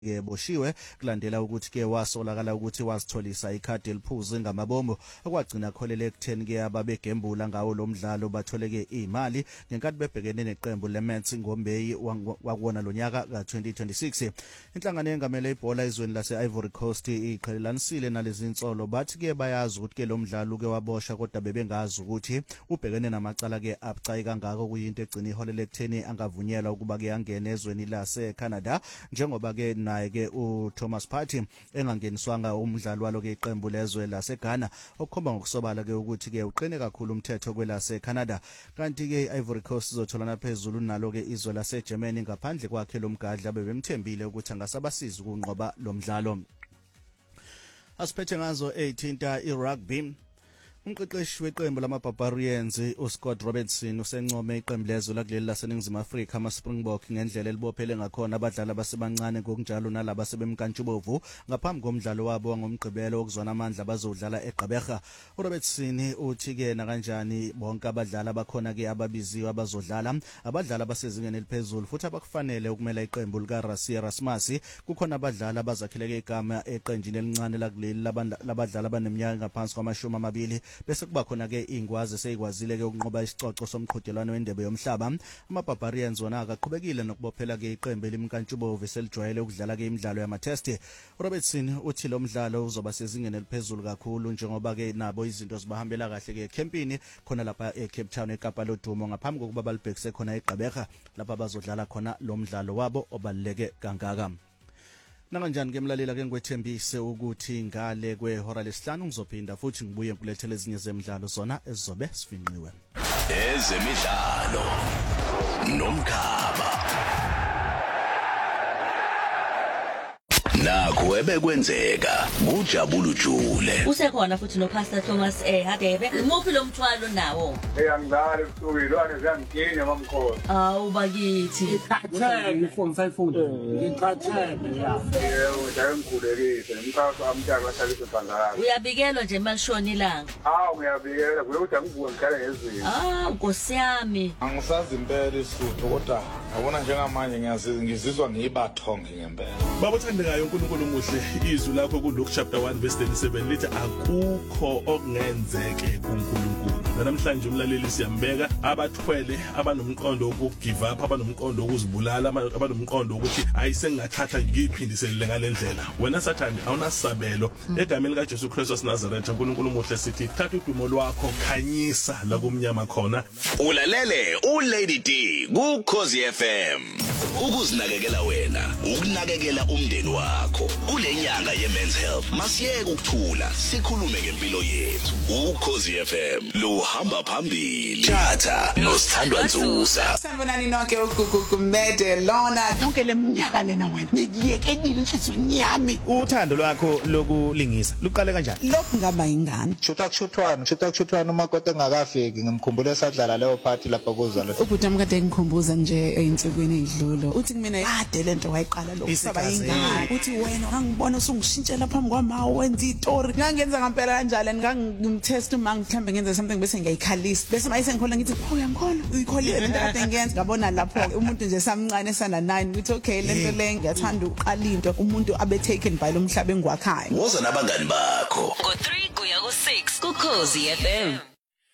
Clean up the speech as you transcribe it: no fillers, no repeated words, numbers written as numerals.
boshiwe kulandela ukuthi ke wasolakala ukuthi wazitholisa ikhadi eliphuzi ngamabomu okwagcina kholele ekutheni ke ababegembula ngawo lo mdlalo batholeke imali ngenkathi bebhekene neqembu leMets ngoMeyi wakuwona lonyaka ka2026. Inhlangano engamele ibhola ezweni lase-Ivory Coast iqhelelanisile nalezi insolo bathi ke bayazi ukuthi ke lo mdlalo ke wabosha kodwa bebengazi ukuthi ubhekene namacala ke abucayi kangako kuyinto egcina iholele ekutheni angavunyelwa ukuba ke angene ezweni lase-Canada njengoba ke naye ke uThomas Partey engangeniswanga umdlalo walo ke iqembu lezwe laseGhana okukhomba ngokusobala ke ukuthi ke uqine kakhulu umthetho kwelaseCanada. Kanti ke iVory Coast izotholana phezulu nalo ke izwe laseGermany ngaphandle kwakhe lo mgadla bebemthembile ukuthi angasabasiza ukunqoba lo mdlalo. Asiphethe ngazo 18 irugby. Umqeqeshi weqembu lama-Barbarians uScott Robertson usencome iqembu lezwe lakuleli laseNingizimu Afrika ama-Springbok ngendlela elibophele ngakhona abadlali abasebancane ngokunjalo nalabo asebemkantshubovu ngaphambi komdlalo wabo wangomgqibelo wokuzwana amandla bazodlala eGqeberha. uRobertson uthi ke nakanjani bonke abadlali abakhona ke ababiziwe abazodlala abadlali abasezingeni eliphezulu futhi abakufanele ukumela iqembu likaRasia Erasmus. Kukhona abadlali abazakhileke igama eqenjini elincane lakuleli labadlali abaneminyaka ngaphansi kwama-20 bese kuba khona ke ingwazi seyikwazile ke ukunqoba isicoco somqhudelwano wendebe yomhlaba. Ama-Barbarians wona akaqhubekile nokubophela ke iqembu elimkantshubovu selijwayele ukudlala ke imidlalo yamatest. Robertson uthi lo mdlalo uzoba sezingeni eliphezulu kakhulu njengoba ke nabo izinto zibahambela kahle ke campini khona lapha eCape Town eKapa lodumo ngaphambi kokuba balibhekise khona eGqeberha lapha bazodlala khona lo mdlalo wabo obaluleke kangaka. Nakanjani ke mlalela ke ngwethembise ukuthi ngale kwehora lesihlanu ngizophinda futhi ngibuye ngkulethele ezinye zemidlalo zona ezizobe sifinqiwe. Ezemidlalo nomkhaba nakho ebekwenzeka kujabula ujule usekhona futhi noPastor Thomas Hadebe. Umuphi lo mthwalo nawo? Angidlali kusukelwane ziyangigcina mamkhona. Bakithi ngikhathele ifoni sayifunda ngikhathele ya Yebo ngikhulekile umkhakha amtaka lahlaliswe phandla. uyabikelwa nje malishona ilanga. Ngiyabikela ukuthi angivuke ngikhale ngezimo. Nkosi yami. Angisazi impela isuthu kodwa ngabona njengamanje ngizizwa ngiyibathonge ngempela. Babothandekayo uNkulunkulu muhle izwi lakho kuLuke chapter 1 verse 37 lithi akukho okungenzeke kuNkulunkulu. Namhlanje umlaleli siyambeka abathwele abanomqondo wokugive up abanomqondo wokuzibulala abanomqondo ukuthi ayisengathatha ngiyiphindisele ngalendlela. Wena Sathane awunasabelo egameni kaJesu Kristu waseNazaretha. uNkulunkulu muhle sithi thatha udumo lwakho khanyisa la kumnyama khona. Ulalele uLady D kuKhosi FM. Ukuzinakekela wena ukunakekela umndeni wakho kule nyanga yeMen's Health masiyeke ukuthula sikhulume ngempilo yethu. uKhosi FM lo hamba phambili. Tata noSithandwa Nzusa. Sanibonani nonke ukumede lona yonke leminyaka lena wena niyekelile inhliziyo yami. Uthando lwakho lokulingisa luqale kanjani? Lokhu ngaba ingane Shutha umakoti engakafiki ngimkhumbule sadlala leyo party lapha kuzalo. ubhuti wami kade ngikhumbuza nje eyinsukwini ezidlula uthi kumina kade lento wayiqala lokhu saba ingane uthi wena ngangibona usungishintshela phambi kwama wenza istory ngangenza ngempela kanjalo ngangimtest uma ngihlambe ngenza something bese ngiyikhalisa bese mayise ngikhola ngithi uyangikhola uyikholile lento kade ngiyenza ngabona lapho umuntu nje samncane sana 9 uthi okay lento le ngiyathanda uqala into umuntu abe taken by lo mhlaba engwakhaya. Woza nabangani bakho ngo 3 kuya ku 6 kuKhosi FM.